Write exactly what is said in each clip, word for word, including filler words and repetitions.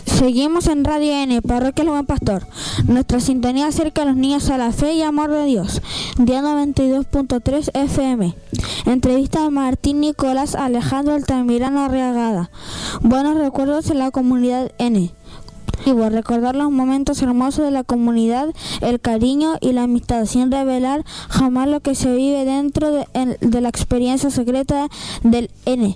Seguimos en Radio N, Parroquia El Buen Pastor. Nuestra sintonía acerca a los niños a la fe y amor de Dios. Día noventa y dos punto tres F M. Entrevista a Martín Nicolás Alejandro Altamirano Arriagada. Buenos recuerdos en la comunidad N. Recordar los momentos hermosos de la comunidad, el cariño y la amistad, sin revelar jamás lo que se vive dentro de, de la experiencia secreta del N.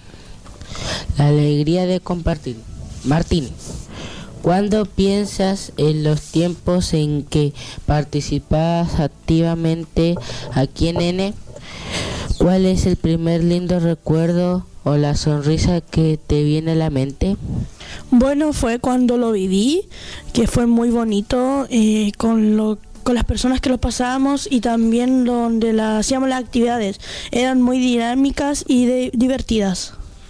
La alegría de compartir. Martín, ¿cuándo piensas en los tiempos en que participabas activamente aquí en N? ¿Cuál es el primer lindo recuerdo o la sonrisa que te viene a la mente? Bueno, fue cuando lo viví, que fue muy bonito, eh, con lo con las personas que lo pasábamos y también donde la, hacíamos las actividades. Eran muy dinámicas y de, divertidas.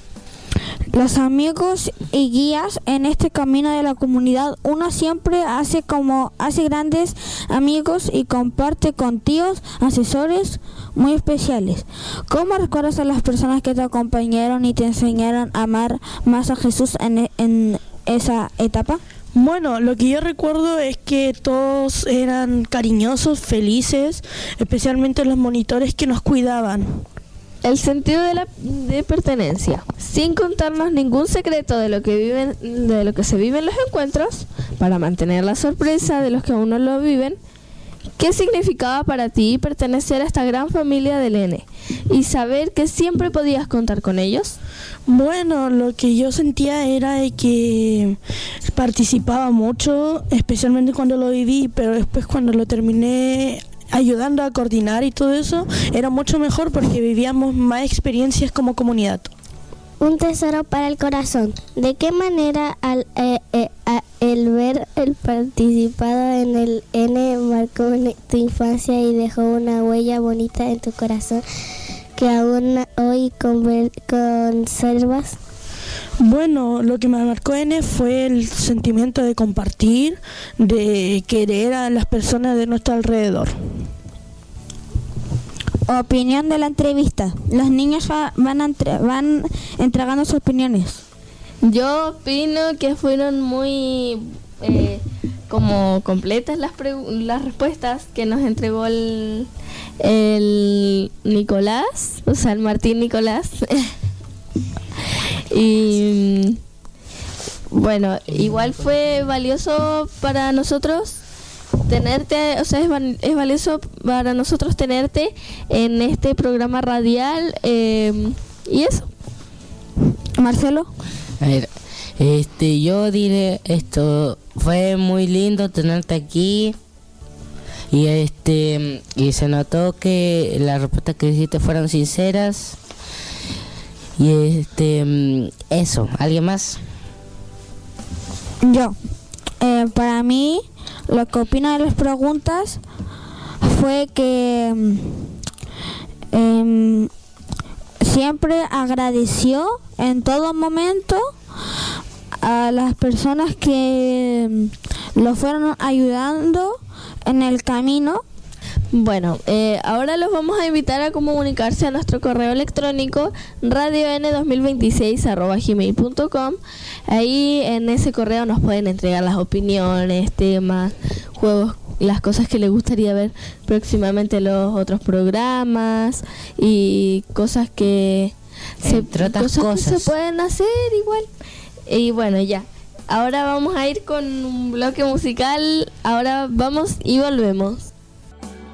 Los amigos y guías en este camino de la comunidad, uno siempre hace como hace grandes amigos y comparte con tíos, asesores muy especiales. ¿Cómo recuerdas a las personas que te acompañaron y te enseñaron a amar más a Jesús en, en esa etapa? Bueno, lo que yo recuerdo es que todos eran cariñosos, felices, especialmente los monitores que nos cuidaban. El sentido de la de pertenencia, sin contarnos ningún secreto de lo que viven, de lo que se vive en los encuentros, para mantener la sorpresa de los que aún no lo viven. ¿Qué significaba para ti pertenecer a esta gran familia del N y saber que siempre podías contar con ellos? Bueno, lo que yo sentía era de que participaba mucho, especialmente cuando lo viví, pero después cuando lo terminé ayudando a coordinar y todo eso, era mucho mejor porque vivíamos más experiencias como comunidad. Un tesoro para el corazón. ¿De qué manera al, eh, eh, a, el ver el participado en el N marcó tu infancia y dejó una huella bonita en tu corazón que aún hoy conver, conservas? Bueno, lo que me marcó N fue el sentimiento de compartir, de querer a las personas de nuestro alrededor. Opinión de la entrevista. Los niños va, van, entre, van entregando sus opiniones. Yo opino que fueron muy eh, como completas las, pre- las respuestas que nos entregó el, el Nicolás, o sea, el Martín Nicolás. Y bueno, igual fue valioso para nosotros tenerte, o sea, es, val- es valioso para nosotros tenerte en este programa radial, eh, y eso. Marcelo. A ver, este, yo diré esto, fue muy lindo tenerte aquí y este y se notó que las respuestas que hiciste fueron sinceras y este eso. ¿Alguien más? Yo. Eh, para mí, lo que opino de las preguntas fue que eh, siempre agradeció en todo momento a las personas que lo fueron ayudando en el camino. Bueno, eh, ahora los vamos a invitar a comunicarse a nuestro correo electrónico radio n dos mil veintiséis arroba gmail punto com. Ahí en ese correo nos pueden entregar las opiniones, temas, juegos, las cosas que les gustaría ver próximamente en los otros programas y cosas que se, Entre otras cosas, cosas. que se pueden hacer igual. Y bueno, ya. Ahora vamos a ir con un bloque musical. Ahora vamos y volvemos.